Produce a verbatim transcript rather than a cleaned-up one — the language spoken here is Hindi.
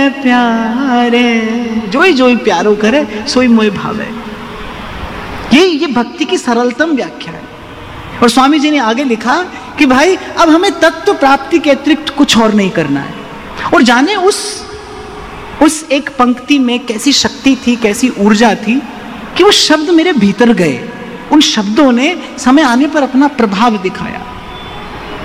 प्यारे जोई जोई प्यारो करे सोई मोय भावे। ये ये भक्ति की सरलतम व्याख्या है। और स्वामी जी ने आगे लिखा कि भाई अब हमें तत्व प्राप्ति के अतिरिक्त कुछ और नहीं करना है। और जाने उस उस एक पंक्ति में कैसी शक्ति थी, कैसी ऊर्जा थी कि वो शब्द मेरे भीतर गए। उन शब्दों ने समय आने पर अपना प्रभाव दिखाया।